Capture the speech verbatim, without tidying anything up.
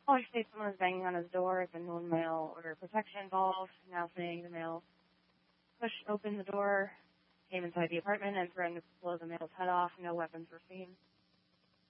Caller states someone is banging on his door. It's a known mail order protection involved. Now saying the mail pushed open the door, came inside the apartment, and threatened to blow the male's head off. No weapons were seen.